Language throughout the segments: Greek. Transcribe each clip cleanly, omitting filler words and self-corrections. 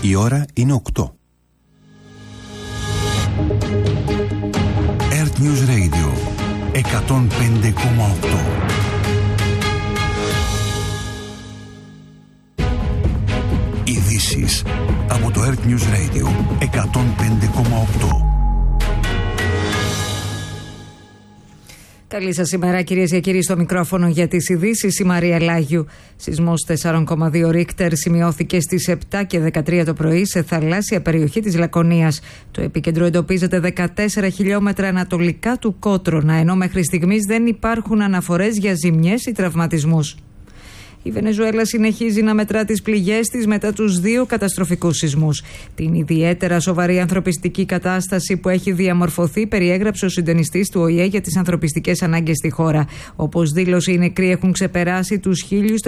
Η ώρα είναι 8. Earth News Radio 105,8. Ειδήσεις από το Earth News Radio 105,8. Καλή σας ημέρα, κυρίες και κύριοι, στο μικρόφωνο για τις ειδήσεις η Μαρία Λάγιου. Σεισμός 4,2 Ρίχτερ σημειώθηκε στις 7 και 13 το πρωί σε θαλάσσια περιοχή της Λακωνίας. Το επίκεντρο εντοπίζεται 14 χιλιόμετρα ανατολικά του Κότρονα, ενώ μέχρι στιγμής δεν υπάρχουν αναφορές για ζημιές ή τραυματισμούς. Η Βενεζουέλα συνεχίζει να μετρά τις πληγές της μετά τους 2 καταστροφικούς σεισμούς. Την ιδιαίτερα σοβαρή ανθρωπιστική κατάσταση που έχει διαμορφωθεί περιέγραψε ο συντονιστής του ΟΗΕ για τις ανθρωπιστικές ανάγκες στη χώρα. Όπως δήλωσε, οι νεκροί έχουν ξεπεράσει τους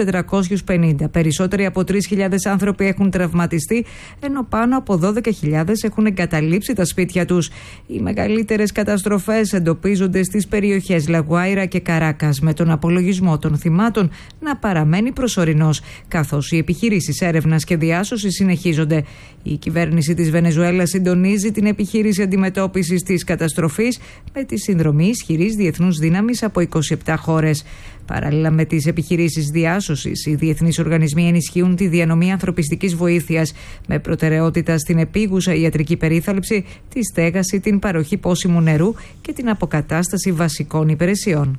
1.450. Περισσότεροι από 3.000 άνθρωποι έχουν τραυματιστεί, ενώ πάνω από 12.000 έχουν εγκαταλείψει τα σπίτια τους. Οι μεγαλύτερες καταστροφές εντοπίζονται στις περιοχές Λαγουάιρα και Καράκας, με τον απολογισμό των θυμάτων να παραμένει προσωρινός, καθώς οι επιχειρήσεις έρευνας και διάσωσης συνεχίζονται. Η κυβέρνηση της Βενεζουέλας συντονίζει την επιχείρηση αντιμετώπισης της καταστροφής με τη συνδρομή ισχυρής διεθνούς δύναμης από 27 χώρες. Παράλληλα με τις επιχειρήσεις διάσωσης, οι διεθνείς οργανισμοί ενισχύουν τη διανομή ανθρωπιστικής βοήθειας με προτεραιότητα στην επίγουσα ιατρική περίθαλψη, τη στέγαση, την παροχή πόσιμου νερού και την αποκατάσταση βασικών υπηρεσιών.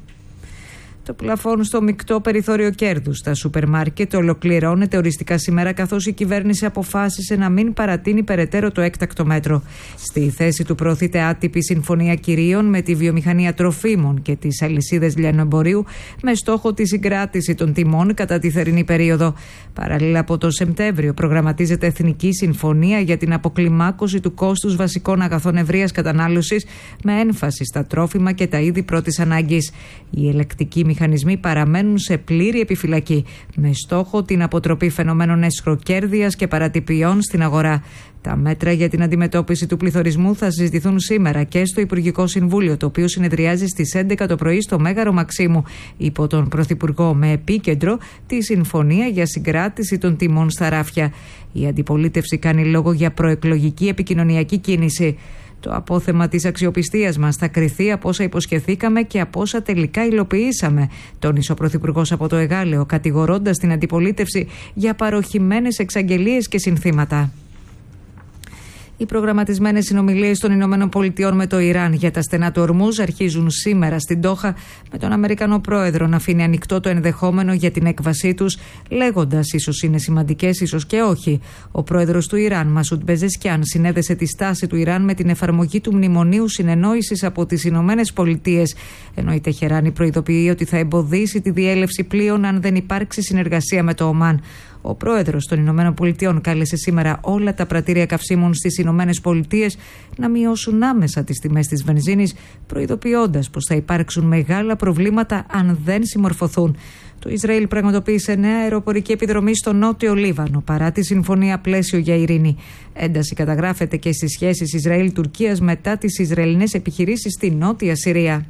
Το πλαφόν στο μεικτό περιθώριο κέρδους στα σούπερ μάρκετ ολοκληρώνεται οριστικά σήμερα, καθώς η κυβέρνηση αποφάσισε να μην παρατείνει περαιτέρω το έκτακτο μέτρο. Στη θέση του προωθείται άτυπη συμφωνία κυρίων με τη βιομηχανία τροφίμων και τις αλυσίδες λιανοεμπορίου, με στόχο τη συγκράτηση των τιμών κατά τη θερινή περίοδο. Παράλληλα, από το Σεπτέμβριο προγραμματίζεται εθνική συμφωνία για την αποκλιμάκωση του κόστους βασικών αγαθών ευρείας κατανάλωσης, με έμφαση στα τρόφιμα και τα είδη πρώτης ανάγκης. Η ελεκτική μηχανισμοί παραμένουν σε πλήρη επιφυλακή, με στόχο την αποτροπή φαινομένων εσχροκέρδειας και παρατυπιών στην αγορά. Τα μέτρα για την αντιμετώπιση του πληθωρισμού θα συζητηθούν σήμερα και στο Υπουργικό Συμβούλιο, το οποίο συνεδριάζει στις 11 το πρωί στο Μέγαρο Μαξίμου, υπό τον Πρωθυπουργό, με επίκεντρο τη συμφωνία για συγκράτηση των τιμών στα ράφια. Η αντιπολίτευση κάνει λόγο για προεκλογική επικοινωνιακή κίνηση. Το απόθεμα της αξιοπιστίας μας θα κριθεί από όσα υποσχεθήκαμε και από όσα τελικά υλοποιήσαμε, τόνισε ο Πρωθυπουργός από το Εγάλεο, κατηγορώντας την αντιπολίτευση για παροχημένες εξαγγελίες και συνθήματα. Οι προγραμματισμένες συνομιλίες των ΗΠΑ με το Ιράν για τα στενά του Ορμούζ αρχίζουν σήμερα στην Ντόχα, με τον Αμερικανό πρόεδρο να αφήνει ανοιχτό το ενδεχόμενο για την έκβασή τους, λέγοντας ίσως είναι σημαντικές, ίσως και όχι. Ο πρόεδρος του Ιράν, Μασούντ Πεζεσκιάν, συνέδεσε τη στάση του Ιράν με την εφαρμογή του Μνημονίου Συνεννόησης από τις ΗΠΑ, ενώ η Τεχεράνη προειδοποιεί ότι θα εμποδίσει τη διέλευση πλοίων αν δεν υπάρξει συνεργασία με το Ομάν. Ο πρόεδρος των Ηνωμένων Πολιτειών κάλεσε σήμερα όλα τα πρατήρια καυσίμων στις Ηνωμένες Πολιτείες να μειώσουν άμεσα τις τιμές της βενζίνης, προειδοποιώντας πως θα υπάρξουν μεγάλα προβλήματα αν δεν συμμορφωθούν. Το Ισραήλ πραγματοποίησε νέα αεροπορική επιδρομή στο νότιο Λίβανο, παρά τη συμφωνία πλαίσιο για ειρήνη. Ένταση καταγράφεται και στις σχέσεις Ισραήλ-Τουρκίας μετά τις Ισραηλινές επιχειρήσεις στη νότια Συρία.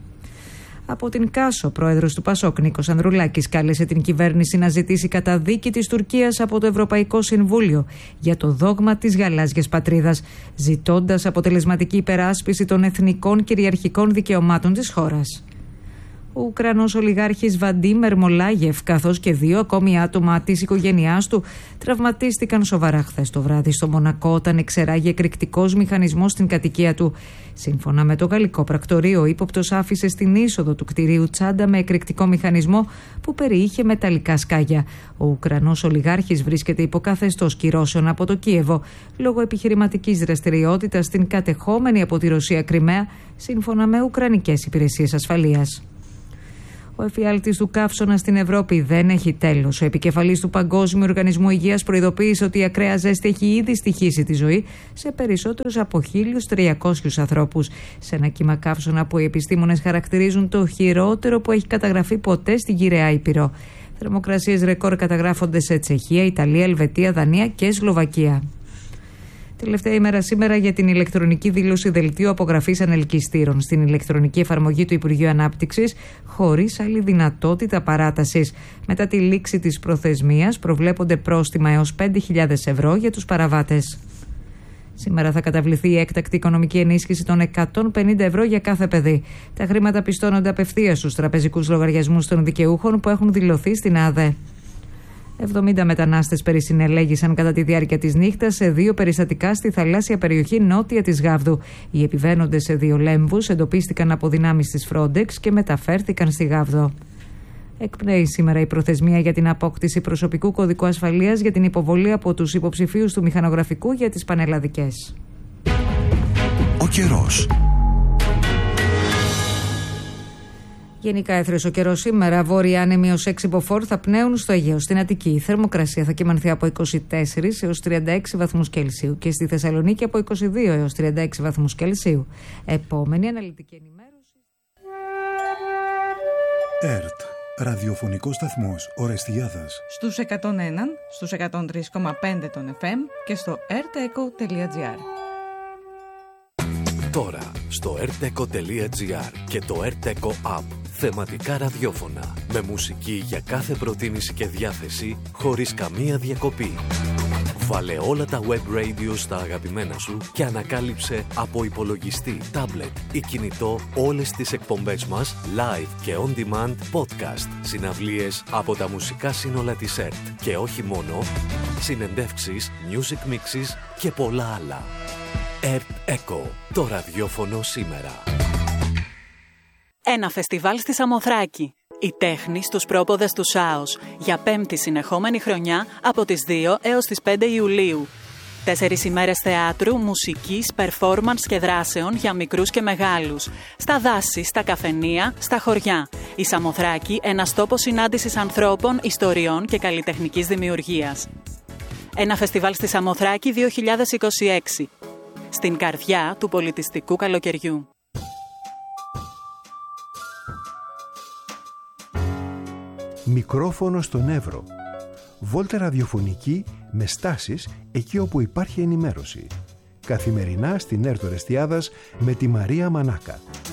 Από την Κάσο, πρόεδρος του Πασόκ, Νίκος Ανδρουλάκης, κάλεσε την κυβέρνηση να ζητήσει καταδίκη της Τουρκίας από το Ευρωπαϊκό Συμβούλιο για το δόγμα της γαλάζιας πατρίδας, ζητώντας αποτελεσματική υπεράσπιση των εθνικών κυριαρχικών δικαιωμάτων της χώρας. Ο Ουκρανός ολιγάρχης Βαντίμ Ερμολάγεφ, καθώς και 2 ακόμη άτομα της οικογένειάς του, τραυματίστηκαν σοβαρά χθες το βράδυ στο Μονακό όταν εξεράγει εκρηκτικός μηχανισμός στην κατοικία του. Σύμφωνα με το γαλλικό πρακτορείο, ο ύποπτος άφησε στην είσοδο του κτηρίου τσάντα με εκρηκτικό μηχανισμό που περιείχε μεταλλικά σκάγια. Ο Ουκρανός ολιγάρχης βρίσκεται υπό καθεστώς κυρώσεων από το Κίεβο λόγω επιχειρηματικής δραστηριότητας στην κατεχόμενη από τη Ρωσία Κριμαία, σύμφωνα με ουκρανικές υπηρεσίες ασφαλείας. Ο εφιάλτης του καύσωνα στην Ευρώπη δεν έχει τέλος. Ο επικεφαλής του Παγκόσμιου Οργανισμού Υγείας προειδοποίησε ότι η ακραία ζέστη έχει ήδη στοιχήσει τη ζωή σε περισσότερους από 1.300 ανθρώπους. Σε ένα κύμα καύσωνα που οι επιστήμονες χαρακτηρίζουν το χειρότερο που έχει καταγραφεί ποτέ στην Γυραιά Ήπειρο. Θερμοκρασίες ρεκόρ καταγράφονται σε Τσεχία, Ιταλία, Ελβετία, Δανία και Σλοβακία. Τελευταία ημέρα σήμερα για την ηλεκτρονική δήλωση δελτίου απογραφής ανελκυστήρων στην ηλεκτρονική εφαρμογή του Υπουργείου Ανάπτυξης, χωρίς άλλη δυνατότητα παράτασης. Μετά τη λήξη της προθεσμίας, προβλέπονται πρόστιμα έως 5.000 ευρώ για τους παραβάτες. Σήμερα θα καταβληθεί η έκτακτη οικονομική ενίσχυση των 150 ευρώ για κάθε παιδί. Τα χρήματα πιστώνονται απευθείας στους τραπεζικούς λογαριασμούς των δικαιούχων που έχουν δηλωθεί στην ΑΔΕ. 70 μετανάστες περισυνελέγησαν κατά τη διάρκεια της νύχτας σε 2 περιστατικά στη θαλάσσια περιοχή νότια της Γάβδου. Οι επιβαίνοντες σε 2 λέμβους εντοπίστηκαν από δυνάμεις της Frontex και μεταφέρθηκαν στη Γάβδο. Εκπνέει σήμερα η προθεσμία για την απόκτηση προσωπικού κωδικού ασφαλείας για την υποβολή από τους υποψηφίους του μηχανογραφικού για τις πανελλαδικές. Ο καιρός. Γενικά έθριος ο καιρός σήμερα. Βόρεια άνεμοι ως 6 μποφόρ θα πνέουν στο Αιγαίο. Στην Αττική η θερμοκρασία θα κυμανθεί από 24 έως 36 βαθμούς Κελσίου και στη Θεσσαλονίκη από 22 έως 36 βαθμούς Κελσίου. Επόμενη αναλυτική ενημέρωση. ΕΡΤ. Ραδιοφωνικός σταθμός Ορεστιάδας. Στους 101, στους 103,5 των FM και στο rteco.gr. Τώρα στο rteco.gr και το rteco app. Θεματικά ραδιόφωνα με μουσική για κάθε προτίμηση και διάθεση χωρίς καμία διακοπή. Βάλε όλα τα web radio στα αγαπημένα σου και ανακάλυψε από υπολογιστή, τάμπλετ ή κινητό όλες τις εκπομπές μας live και on demand podcast, συναυλίες από τα μουσικά σύνολα της ΕΡΤ και όχι μόνο, συνεντεύξεις, music mixes και πολλά άλλα. ΕΡΤ ΕΚΟ, το ραδιόφωνο σήμερα. Ένα φεστιβάλ στη Σαμοθράκη. Η τέχνη στους πρόποδες του Σάος. Για 5η συνεχόμενη χρονιά από τις 2 έως τις 5 Ιουλίου. 4 ημέρες θεάτρου, μουσικής, performance και δράσεων για μικρούς και μεγάλους. Στα δάση, στα καφενεία, στα χωριά. Η Σαμοθράκη, ένας τόπος συνάντησης ανθρώπων, ιστοριών και καλλιτεχνικής δημιουργίας. Ένα φεστιβάλ στη Σαμοθράκη 2026. Στην καρδιά του πολιτιστικού καλοκαιριού. Μικρόφωνο στον Εύρο. Βόλτα ραδιοφωνική με στάσεις εκεί όπου υπάρχει ενημέρωση. Καθημερινά στην ΕΡΤ Ορεστιάδας με τη Μαρία Μανάκα.